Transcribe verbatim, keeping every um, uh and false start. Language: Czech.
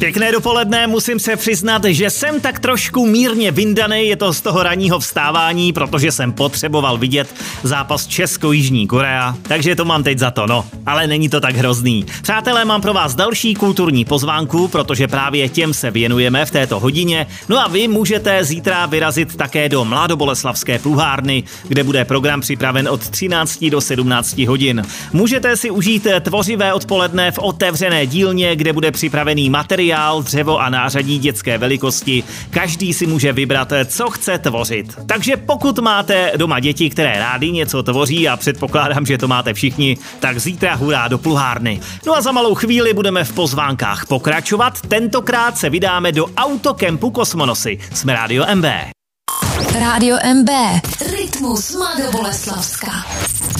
Pěkné dopoledne, musím se přiznat, že jsem tak trošku mírně vyndanej, je to z toho ranního vstávání, protože jsem potřeboval vidět zápas Česko-Jižní Korea, takže to mám teď za to, no, ale není to tak hrozný. Přátelé, mám pro vás další kulturní pozvánku, protože právě těm se věnujeme v této hodině, no a vy můžete zítra vyrazit také do Mladoboleslavské pluhárny, kde bude program připraven od třinácti do sedmnácti hodin. Můžete si užít tvořivé odpoledne v otevřené dílně, kde bude připravený materiál, dřevo a nářadí dětské velikosti. Každý si může vybrat, co chce tvořit. Takže pokud máte doma děti, které rády něco tvoří, a předpokládám, že to máte všichni, tak zítra hurá do pluhárny. No a za malou chvíli budeme v pozvánkách pokračovat. Tentokrát se vydáme do autokempu Kosmonosy. Jsme Rádio M B. Rádio M B. Rytmus Mladoboleslavska.